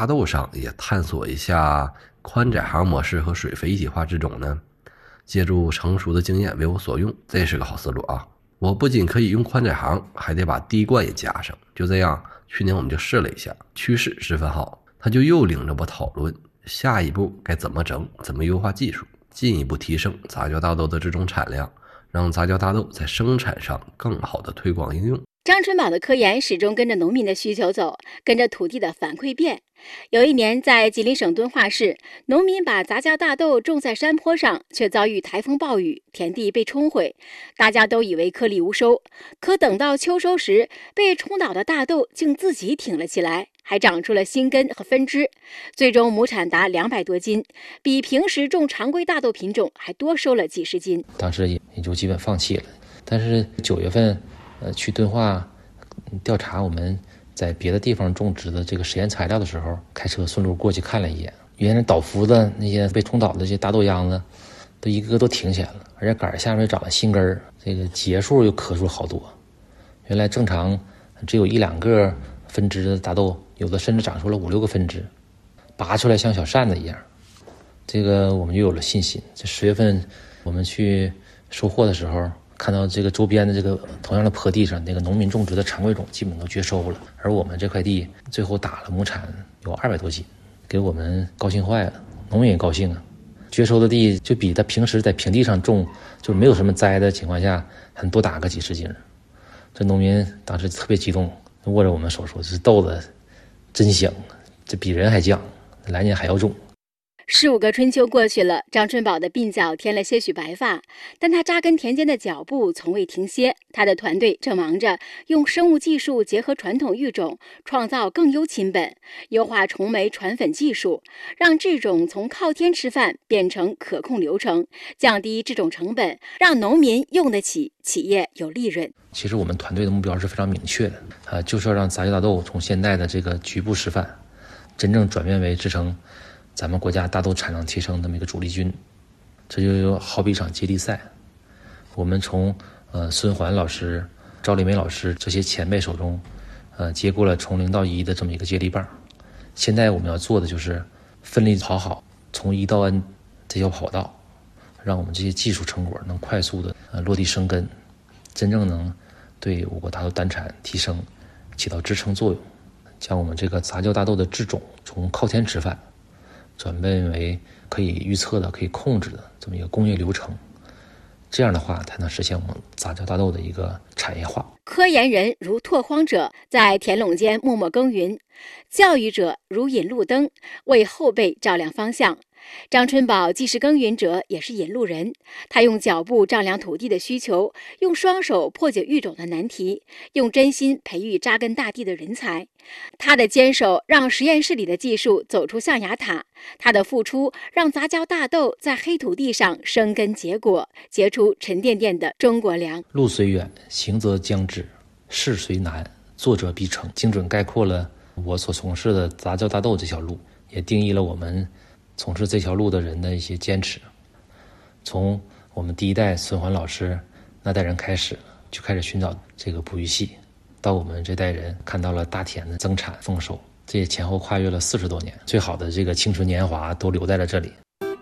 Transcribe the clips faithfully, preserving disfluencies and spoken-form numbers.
大豆上也探索一下宽窄行模式和水肥一体化之种呢？借助成熟的经验为我所用，这是个好思路啊！我不仅可以用宽窄行，还得把滴灌也加上。就这样，去年我们就试了一下，趋势十分好。他就又领着我讨论下一步该怎么整，怎么优化技术，进一步提升杂交大豆的这种产量，让杂交大豆在生产上更好的推广应用。 张春宝的科研始终跟着农民的需求走，跟着土地的反馈变。有一年，在吉林省敦化市，农民把杂交大豆种在山坡上，却遭遇台风暴雨，田地被冲毁。大家都以为颗粒无收，可等到秋收时，被冲倒的大豆竟自己挺了起来，还长出了新根和分支，最终亩产达两百多斤，比平时种常规大豆品种还多收了几十斤。 当时也就基本放弃了。但是九月份，呃，去敦化调查我们在别的地方种植的这个实验材料的时候，开车顺路过去看了一眼，原来倒伏的那些被冲倒的这些大豆秧子，都一个个都挺起来了，而且杆下面长了新根儿，这个节数又棵数好多。原来正常只有一两个分支的大豆，有的甚至长出了五六个分支，拔出来像小扇子一样。这个我们就有了信心。这十月份我们去收货的时候，看到这个周边的这个同样的坡地上，那个农民种植的常规种基本都绝收了，而我们这块地最后打了亩产有二百多斤，给我们高兴坏了，农民也高兴啊。绝收的地就比他平时在平地上种，就没有什么栽的情况下，还多打个几十斤。这农民当时特别激动，握着我们手说：“这豆子真香，这比人还犟，来年还要种。” 十五个春秋过去了，张春宝的鬓角添了些许白发，但他扎根田间的脚步从未停歇。他的团队正忙着用生物技术结合传统育种，创造更优亲本，优化虫媒传粉技术，让这种从靠天吃饭变成可控流程，降低这种成本，让农民用得起，企业有利润。 其实我们团队的目标是非常明确的，呃，就是要让杂交大豆从现在的这个局部示范，真正转变为支撑咱们国家大豆产量提升的这么一个主力军。这就好比一场接力赛，我们从呃孙环老师、赵丽梅老师这些前辈手中，呃接过了从零到一的这么一个接力棒。现在我们要做的就是奋力跑好从一到 N 这条跑道，让我们这些技术成果能快速的呃落地生根，真正能对我国大豆单产提升起到支撑作用，将我们这个杂交大豆的制种从靠天吃饭转变为可以预测的、可以控制的这么一个工业流程，这样的话才能实现我们杂交大豆的一个产业化。 科研人如拓荒者，在田垄间默默耕耘；教育者如引路灯，为后辈照亮方向。张春宝既是耕耘者，也是引路人。他用脚步丈量土地的需求，用双手破解育种的难题，用真心培育扎根大地的人才。他的坚守让实验室里的技术走出象牙塔，他的付出让杂交大豆在黑土地上生根结果，结出沉甸甸的中国粮。 路虽远，行则将至；事虽难，做者必成。精准概括了我所从事的杂交大豆这条路，也定义了我们从事这条路的人的一些坚持。从我们第一代孙环老师那代人开始，就开始寻找这个哺育系，到我们这代人看到了大田的增产丰收，这也前后跨越了四十多年，最好的这个青春年华都留在了这里。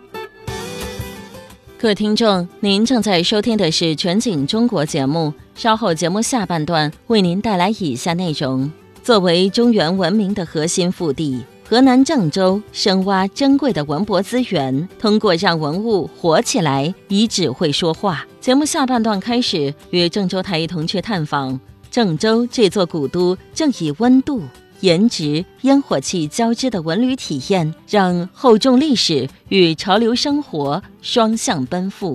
各位听众，您正在收听的是全景中国节目，稍后节目下半段为您带来以下内容。作为中原文明的核心腹地，河南郑州深挖珍贵的文博资源，通过让文物活起来，以纸会说话。节目下半段开始，与郑州台一同去探访郑州这座古都，正以温度、颜值、烟火气交织的文旅体验，让厚重历史与潮流生活双向奔赴。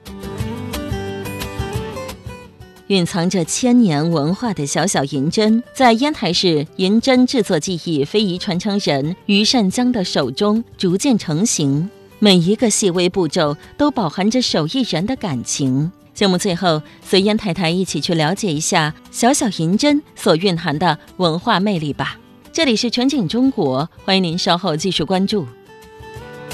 蕴藏着千年文化的小小银针，在烟台市银针制作技艺非遗传承人于善江的手中逐渐成型，每一个细微步骤都饱含着手艺人的感情。节目最后，随烟台台一起去了解一下小小银针所蕴含的文化魅力吧。这里是全景中国，欢迎您稍后继续关注。